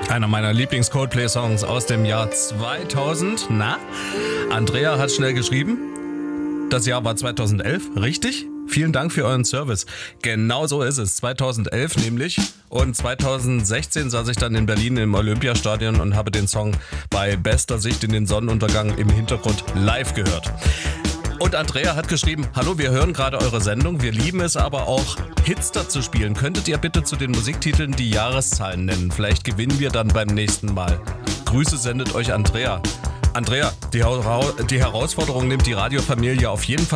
Einer meiner Lieblings-Coldplay-Songs aus dem Jahr 2000. Na? Andrea hat schnell geschrieben. Das Jahr war 2011, richtig? Vielen Dank für euren Service. Genau so ist es. 2011 nämlich. Und 2016 saß ich dann in Berlin im Olympiastadion und habe den Song bei bester Sicht in den Sonnenuntergang im Hintergrund live gehört. Und Andrea hat geschrieben, hallo, wir hören gerade eure Sendung, wir lieben es aber auch, Hits dazu spielen. Könntet ihr bitte zu den Musiktiteln die Jahreszahlen nennen? Vielleicht gewinnen wir dann beim nächsten Mal. Grüße sendet euch Andrea. Andrea, die Herausforderung nimmt die Radiofamilie auf jeden Fall